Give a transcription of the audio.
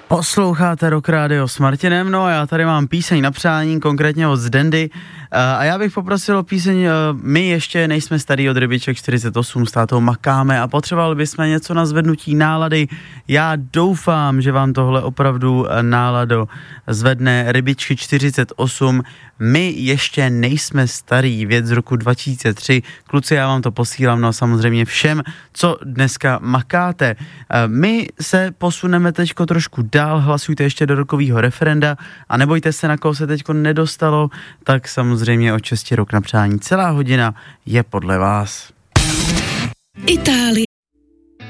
Posloucháte Rock Radio s Martinem, no a já tady mám píseň na přání, konkrétně od Zdendy. A já bych poprosil o píseň My ještě nejsme starý od Rybiček 48, s tátou makáme a potřebovali bychom něco na zvednutí nálady. Já doufám, že vám tohle opravdu náladu zvedne. Rybičky 48, My ještě nejsme starý, věc z roku 2003. Kluci, já vám to posílám, no samozřejmě všem, co dneska makáte. My se posuneme teďko trošku dál, hlasujte ještě do rokového referenda a nebojte se, na koho se teďko nedostalo, tak samozřejmě od 6 rok na přání. Celá hodina je podle vás. Itálie.